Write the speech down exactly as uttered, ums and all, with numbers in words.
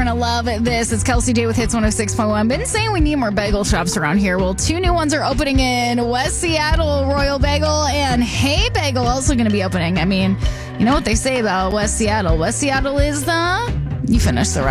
going to love this. It's Kelsey J with Hits one oh six point one. Been saying we need more bagel shops around here. Well, two new ones are opening in West Seattle, Royal Bagel and Hey Bagel also going to be opening. I mean, you know what they say about West Seattle. West Seattle is the... You finish the rest.